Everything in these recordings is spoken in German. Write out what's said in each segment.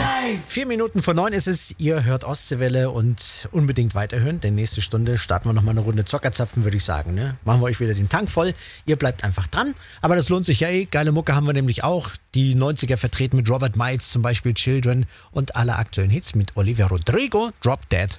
4 Minuten vor 9 ist es, ihr hört Ostseewelle und unbedingt weiterhören, denn nächste Stunde starten wir nochmal eine Runde Zockerzapfen, würde ich sagen. Ne? Machen wir euch wieder den Tank voll, ihr bleibt einfach dran, aber das lohnt sich ja eh, geile Mucke haben wir nämlich auch, die 90er vertreten mit Robert Miles, zum Beispiel Children und alle aktuellen Hits mit Olivia Rodrigo, Drop Dead.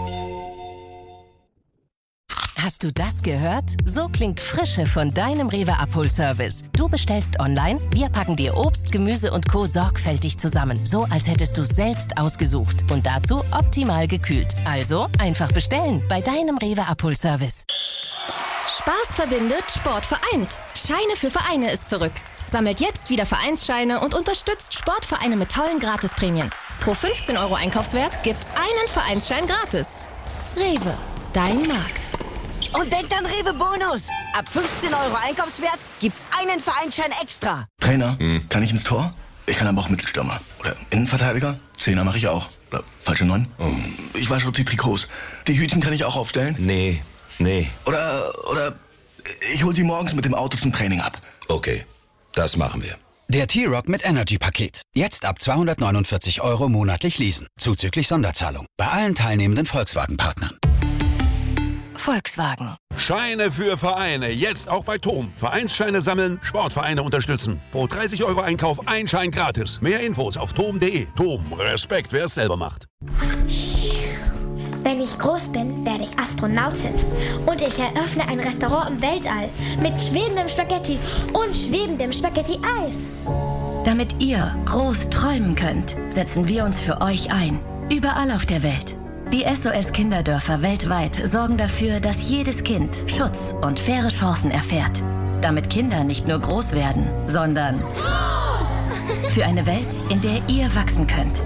Hast du das gehört? So klingt Frische von deinem Rewe Abholservice. Du bestellst online, wir packen dir Obst, Gemüse und Co. sorgfältig zusammen. So, als hättest du es selbst ausgesucht. Und dazu optimal gekühlt. Also einfach bestellen bei deinem Rewe Abholservice. Spaß verbindet, Sport vereint. Scheine für Vereine ist zurück. Sammelt jetzt wieder Vereinsscheine und unterstützt Sportvereine mit tollen Gratisprämien. Pro 15 € Einkaufswert gibt's einen Vereinsschein gratis. Rewe, dein Markt. Und denkt an Rewe Bonus. Ab 15 € Einkaufswert gibt's einen Vereinsschein extra. Trainer, kann ich ins Tor? Ich kann aber auch Mittelstürmer. Oder Innenverteidiger? Zehner mache ich auch. Oder falsche 9? Ich wasche die Trikots. Die Hütchen kann ich auch aufstellen? Nee. Oder ich hol sie morgens mit dem Auto zum Training ab. Okay, das machen wir. Der T-Rock mit Energy-Paket. Jetzt ab 249 € monatlich leasen. Zuzüglich Sonderzahlung. Bei allen teilnehmenden Volkswagen-Partnern. Volkswagen. Scheine für Vereine, jetzt auch bei TOM. Vereinsscheine sammeln, Sportvereine unterstützen. Pro 30 € Einkauf ein Schein gratis. Mehr Infos auf tom.de. TOM, Respekt, wer es selber macht. Wenn ich groß bin, werde ich Astronautin. Und ich eröffne ein Restaurant im Weltall mit schwebendem Spaghetti und schwebendem Spaghetti-Eis. Damit ihr groß träumen könnt, setzen wir uns für euch ein. Überall auf der Welt. Die SOS-Kinderdörfer weltweit sorgen dafür, dass jedes Kind Schutz und faire Chancen erfährt. Damit Kinder nicht nur groß werden, sondern groß! Für eine Welt, in der ihr wachsen könnt.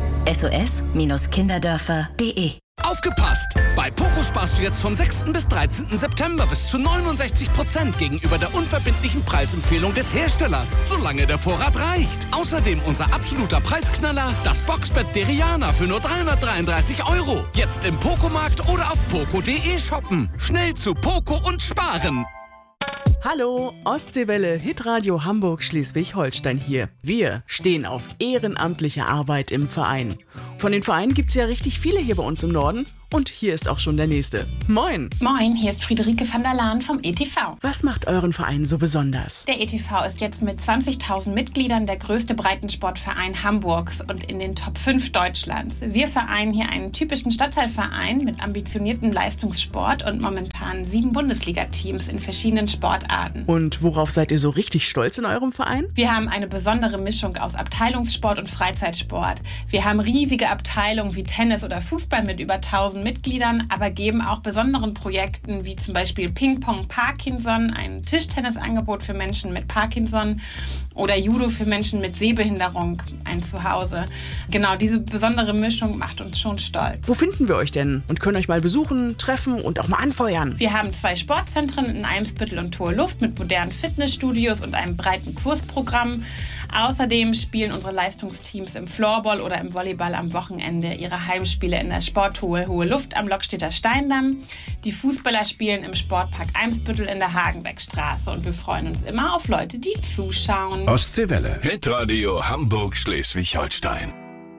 SOS-Kinderdörfer.de. Aufgepasst! Bei Poco sparst du jetzt vom 6. bis 13. September bis zu 69% gegenüber der unverbindlichen Preisempfehlung des Herstellers, solange der Vorrat reicht. Außerdem unser absoluter Preisknaller, das Boxbett Deriana für nur 333 €. Jetzt im Poco-Markt oder auf poco.de shoppen. Schnell zu Poco und sparen! Hallo, Ostseewelle, Hitradio Hamburg Schleswig-Holstein hier. Wir stehen auf ehrenamtliche Arbeit im Verein. Von den Vereinen gibt's ja richtig viele hier bei uns im Norden. Und hier ist auch schon der nächste. Moin! Moin, hier ist Friederike van der Laan vom ETV. Was macht euren Verein so besonders? Der ETV ist jetzt mit 20.000 Mitgliedern der größte Breitensportverein Hamburgs und in den Top 5 Deutschlands. Wir vereinen hier einen typischen Stadtteilverein mit ambitioniertem Leistungssport und momentan 7 Bundesliga-Teams in verschiedenen Sportarten. Und worauf seid ihr so richtig stolz in eurem Verein? Wir haben eine besondere Mischung aus Abteilungssport und Freizeitsport. Wir haben riesige Abteilungen wie Tennis oder Fußball mit über 1000 Mitgliedern, aber geben auch besonderen Projekten wie zum Beispiel Ping-Pong Parkinson, ein Tischtennisangebot für Menschen mit Parkinson oder Judo für Menschen mit Sehbehinderung, ein Zuhause. Genau, diese besondere Mischung macht uns schon stolz. Wo finden wir euch denn und können euch mal besuchen, treffen und auch mal anfeuern? Wir haben 2 Sportzentren in Eimsbüttel und Hohe Luft mit modernen Fitnessstudios und einem breiten Kursprogramm. Außerdem spielen unsere Leistungsteams im Floorball oder im Volleyball am Wochenende ihre Heimspiele in der Sporthalle Hohe Luft am Lockstedter Steindamm. Die Fußballer spielen im Sportpark Eimsbüttel in der Hagenbeckstraße und wir freuen uns immer auf Leute, die zuschauen. Ostseewelle, Hitradio Hamburg Schleswig-Holstein.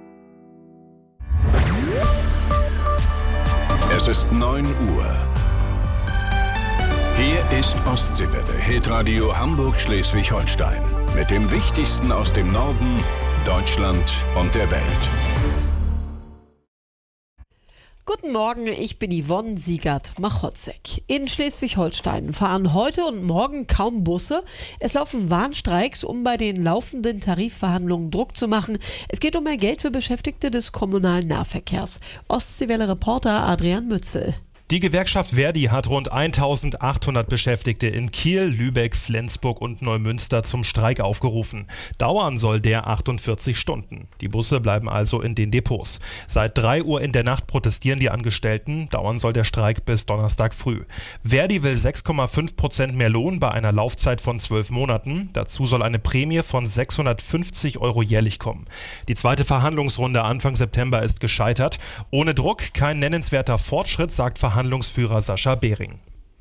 Es ist 9 Uhr. Hier ist Ostseewelle, Hitradio Hamburg Schleswig-Holstein. Mit dem Wichtigsten aus dem Norden, Deutschland und der Welt. Guten Morgen, ich bin Yvonne Siegert-Machotzek. In Schleswig-Holstein fahren heute und morgen kaum Busse. Es laufen Warnstreiks, um bei den laufenden Tarifverhandlungen Druck zu machen. Es geht um mehr Geld für Beschäftigte des kommunalen Nahverkehrs. Ostseewelle-Reporter Adrian Mützel. Die Gewerkschaft Verdi hat rund 1800 Beschäftigte in Kiel, Lübeck, Flensburg und Neumünster zum Streik aufgerufen. Dauern soll der 48 Stunden. Die Busse bleiben also in den Depots. Seit 3 Uhr in der Nacht protestieren die Angestellten. Dauern soll der Streik bis Donnerstag früh. Verdi will 6,5% mehr Lohn bei einer Laufzeit von 12 Monaten. Dazu soll eine Prämie von 650 € jährlich kommen. Die zweite Verhandlungsrunde Anfang September ist gescheitert. Ohne Druck kein nennenswerter Fortschritt, sagt Verhandlungsführer Sascha Behring.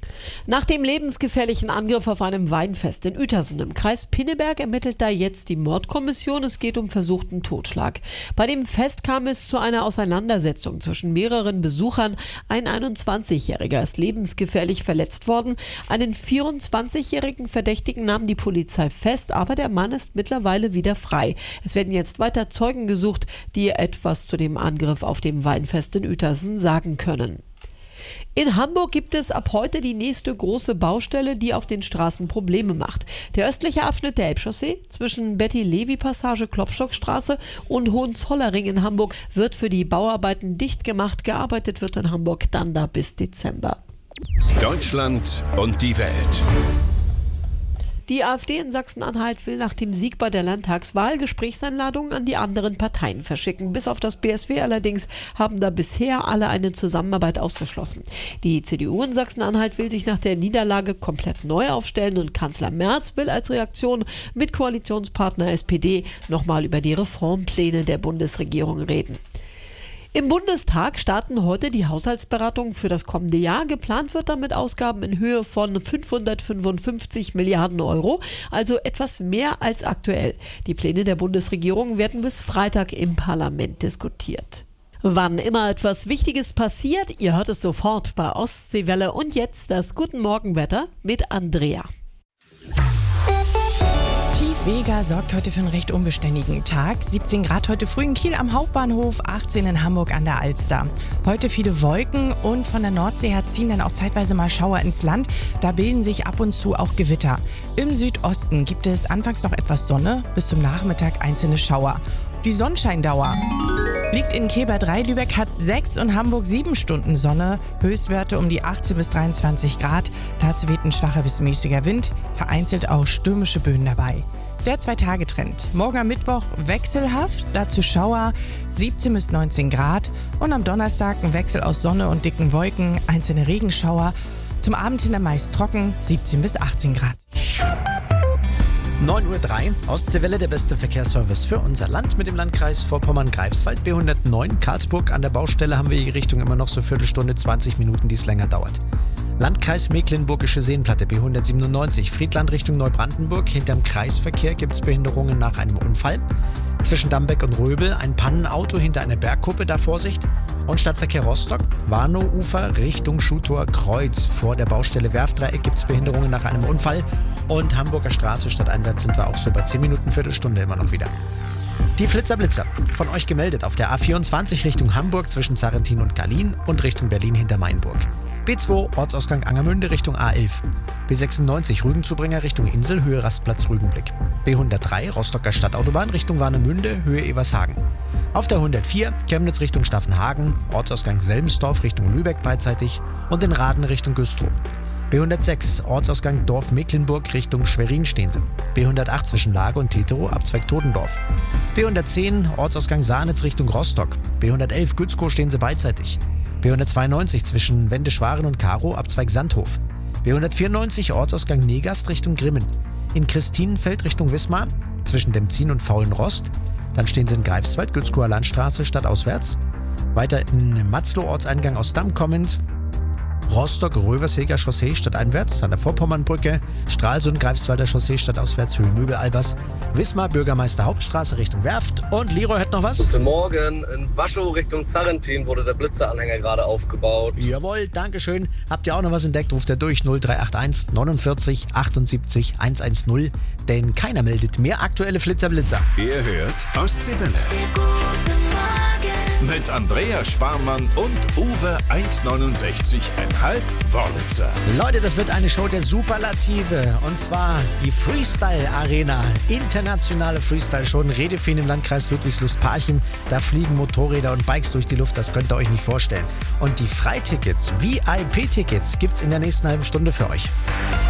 Nach dem lebensgefährlichen Angriff auf einem Weinfest in Uetersen im Kreis Pinneberg ermittelt da jetzt die Mordkommission. Es geht um versuchten Totschlag. Bei dem Fest kam es zu einer Auseinandersetzung zwischen mehreren Besuchern. Ein 21-Jähriger ist lebensgefährlich verletzt worden. Einen 24-jährigen Verdächtigen nahm die Polizei fest, aber der Mann ist mittlerweile wieder frei. Es werden jetzt weiter Zeugen gesucht, die etwas zu dem Angriff auf dem Weinfest in Uetersen sagen können. In Hamburg gibt es ab heute die nächste große Baustelle, die auf den Straßen Probleme macht. Der östliche Abschnitt der Elbchaussee zwischen Betty-Levi-Passage Klopstockstraße und Hohenzollering in Hamburg wird für die Bauarbeiten dicht gemacht. Gearbeitet wird in Hamburg dann da bis Dezember. Deutschland und die Welt. Die AfD in Sachsen-Anhalt will nach dem Sieg bei der Landtagswahl Gesprächseinladungen an die anderen Parteien verschicken. Bis auf das BSW allerdings haben da bisher alle eine Zusammenarbeit ausgeschlossen. Die CDU in Sachsen-Anhalt will sich nach der Niederlage komplett neu aufstellen und Kanzler Merz will als Reaktion mit Koalitionspartner SPD nochmal über die Reformpläne der Bundesregierung reden. Im Bundestag starten heute die Haushaltsberatungen für das kommende Jahr. Geplant wird damit Ausgaben in Höhe von 555 Milliarden Euro, also etwas mehr als aktuell. Die Pläne der Bundesregierung werden bis Freitag im Parlament diskutiert. Wann immer etwas Wichtiges passiert, ihr hört es sofort bei Ostseewelle. Und jetzt das Guten Morgenwetter mit Andrea. Vega sorgt heute für einen recht unbeständigen Tag. 17 Grad heute früh in Kiel am Hauptbahnhof, 18 in Hamburg an der Alster. Heute viele Wolken und von der Nordsee her ziehen dann auch zeitweise mal Schauer ins Land. Da bilden sich ab und zu auch Gewitter. Im Südosten gibt es anfangs noch etwas Sonne, bis zum Nachmittag einzelne Schauer. Die Sonnenscheindauer liegt in Keber 3, Lübeck hat 6 und Hamburg 7 Stunden Sonne. Höchstwerte um die 18 bis 23 Grad. Dazu weht ein schwacher bis mäßiger Wind, vereinzelt auch stürmische Böen dabei. Der 2-Tage-Trend. Morgen am Mittwoch wechselhaft, dazu Schauer, 17 bis 19 Grad. Und am Donnerstag ein Wechsel aus Sonne und dicken Wolken, einzelne Regenschauer. Zum Abend hin dann meist trocken, 17 bis 18 Grad. 9:03 Uhr, Ostseewelle, der beste Verkehrsservice für unser Land mit dem Landkreis Vorpommern-Greifswald. B109 Karlsburg, an der Baustelle haben wir die Richtung immer noch so Viertelstunde, 20 Minuten, die es länger dauert. Landkreis Mecklenburgische Seenplatte, B197, Friedland Richtung Neubrandenburg. Hinterm Kreisverkehr gibt es Behinderungen nach einem Unfall. Zwischen Dambeck und Röbel ein Pannenauto hinter einer Bergkuppe, da Vorsicht. Und Stadtverkehr Rostock, Warnow-Ufer Richtung Schutor-Kreuz. Vor der Baustelle Werftdreieck gibt es Behinderungen nach einem Unfall. Und Hamburger Straße stadteinwärts sind wir auch so bei 10 Minuten, Viertelstunde immer noch wieder. Die Flitzer-Blitzer, von euch gemeldet auf der A24 Richtung Hamburg zwischen Sarrentin und Gallien und Richtung Berlin hinter Mainburg. B2 Ortsausgang Angermünde Richtung A11. B96 Rügenzubringer Richtung Insel, Höhe Rastplatz Rügenblick. B103 Rostocker Stadtautobahn Richtung Warnemünde, Höhe Evershagen. Auf der 104 Chemnitz Richtung Staffenhagen, Ortsausgang Selmsdorf Richtung Lübeck beidseitig und in Raden Richtung Güstrow. B106 Ortsausgang Dorf Mecklenburg Richtung Schwerin stehen sie. B108 zwischen Lage und Teterow Abzweig Todendorf. B110 Ortsausgang Sahnitz Richtung Rostock. B111 Gützkow stehen sie beidseitig. B192 zwischen Wendeschwaren und Karow Abzweig Sandhof. B194 Ortsausgang Negast Richtung Grimmen. In Christinenfeld Richtung Wismar zwischen Demzin und Faulenrost. Dann stehen sie in Greifswald, Gützkower Landstraße stadtauswärts. Weiter in Matzlow Ortseingang aus Damm kommend. Rostock-Röverseger Chaussee stadteinwärts, an der Vorpommernbrücke, Stralsund-Greifswalder Chaussee stadtauswärts, Höhe Möbel-Albers, Wismar, Bürgermeister Hauptstraße Richtung Werft und Leroy hat noch was? Guten Morgen, in Waschow Richtung Zarrentin wurde der Blitzeranhänger gerade aufgebaut. Jawohl, dankeschön. Habt ihr auch noch was entdeckt, ruft er durch 0381 49 78 110, denn keiner meldet mehr aktuelle Flitzer-Blitzer. Ihr hört Ostseewelle. Mit Andrea Sparmann und Uwe 1,69,5 Wörlitzer. Leute, das wird eine Show der Superlative. Und zwar die Freestyle Arena. Internationale Freestyle-Show in Redefehn im Landkreis Ludwigslust-Parchim. Da fliegen Motorräder und Bikes durch die Luft, das könnt ihr euch nicht vorstellen. Und die Freitickets, VIP-Tickets, gibt's in der nächsten halben Stunde für euch.